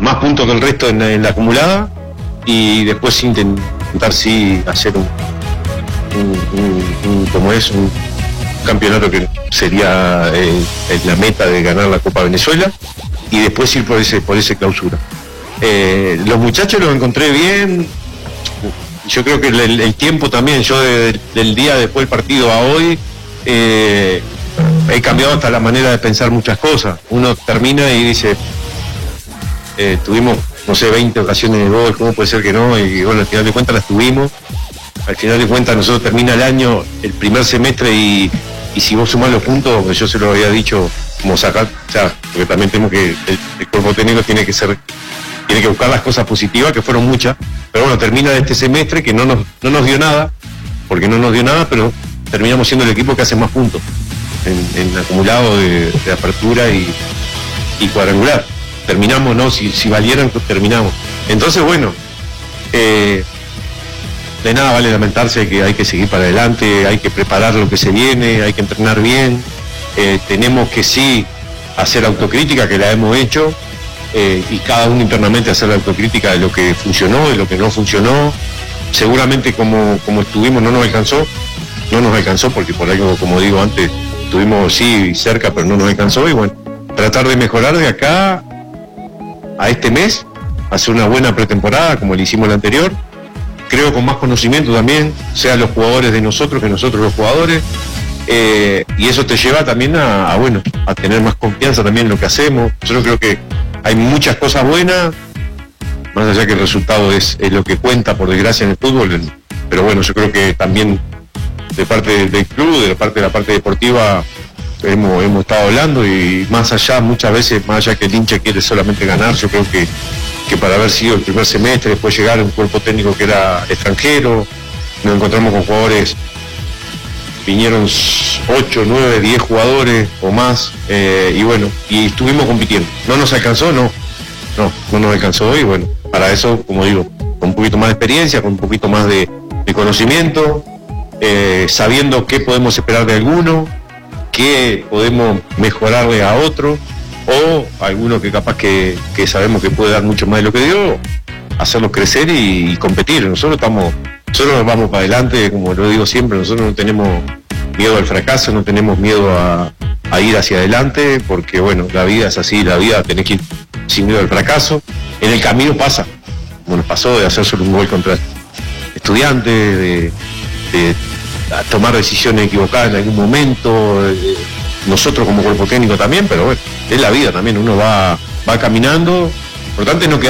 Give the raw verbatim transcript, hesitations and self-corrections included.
más puntos que el resto en, en la acumulada, y después intentar sí hacer un, un, un, un como es un campeonato que sería eh, la meta de ganar la Copa Venezuela, y después ir por ese por ese clausura. Eh, los muchachos los encontré bien. Yo creo que el, el tiempo también, yo de, del día después del partido a hoy, eh, he cambiado hasta la manera de pensar muchas cosas. Uno termina y dice, eh, tuvimos, no sé, veinte ocasiones de gol, ¿cómo puede ser que no? Y bueno, al final de cuentas las tuvimos. Al final de cuentas nosotros termina el año, el primer semestre, y, y si vos sumás los puntos, yo se lo había dicho, como sacar, o sea, porque también tenemos que, el, el cuerpo técnico tiene que ser, tiene que buscar las cosas positivas, que fueron muchas, pero bueno, termina este semestre que no nos, no nos dio nada, porque no nos dio nada, pero terminamos siendo el equipo que hace más puntos en, en acumulado de, de apertura y, y cuadrangular. Terminamos, ¿no? Si, si valieran, pues terminamos. Entonces, bueno, eh, de nada vale lamentarse, que hay que seguir para adelante, hay que preparar lo que se viene, hay que entrenar bien, eh, tenemos que sí hacer autocrítica, que la hemos hecho, eh, y cada uno internamente hacer la autocrítica de lo que funcionó, de lo que no funcionó. Seguramente como, como estuvimos no nos alcanzó, no nos alcanzó porque por algo, como digo antes, estuvimos sí cerca, pero no nos alcanzó, y bueno, tratar de mejorar de acá a este mes, hacer una buena pretemporada como le hicimos la anterior, creo con más conocimiento también, sea los jugadores de nosotros que nosotros los jugadores, eh, y eso te lleva también a, a, bueno, a tener más confianza también en lo que hacemos. Yo creo que hay muchas cosas buenas, más allá que el resultado es, es lo que cuenta, por desgracia, en el fútbol, pero bueno, yo creo que también de parte del club, de la parte de la parte deportiva, hemos, hemos estado hablando, y más allá, muchas veces, más allá que el hincha quiere solamente ganar, yo creo que, que para haber sido el primer semestre, después llegar a un cuerpo técnico que era extranjero, nos encontramos con jugadores, vinieron ocho, nueve, diez jugadores o más, eh, y bueno, y estuvimos compitiendo. ¿No nos alcanzó? No, no, no nos alcanzó, y bueno, para eso, como digo, con un poquito más de experiencia, con un poquito más de, de conocimiento, eh, sabiendo qué podemos esperar de alguno, qué podemos mejorarle a otro, o alguno que capaz que, que sabemos que puede dar mucho más de lo que dio, hacerlos crecer y, y competir. Nosotros estamos, nosotros nos vamos para adelante, como lo digo siempre, nosotros no tenemos miedo al fracaso, no tenemos miedo a, a ir hacia adelante, porque bueno, la vida es así, la vida tenés que ir sin miedo al fracaso. En el camino pasa, como nos pasó de hacer solo un gol contra Estudiantes, de, de a tomar decisiones equivocadas en algún momento, eh, nosotros como cuerpo técnico también, pero bueno, es la vida también, uno va, va caminando, lo importante es no quedar